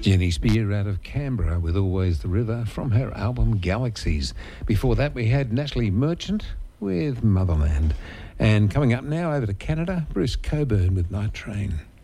Jenny Spear out of Canberra with Always the River from her album Galaxies. Before that we had Natalie Merchant with Motherland. And coming up now over to Canada, Bruce Coburn with Night Train.